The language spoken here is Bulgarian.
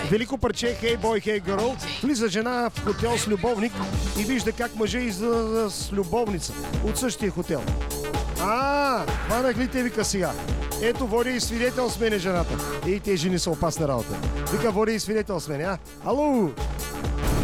Велико парче Hey Boy, Hey Girl. Влиза жена в хотел с любовник и вижда как мъжа излиза с любовница от същия хотел. Хванах ли те, вика сега? Ето, води и свидетел с мене жената. Ей, тези жени са опасна работа. Вика, води и свидетел с мене, Ало!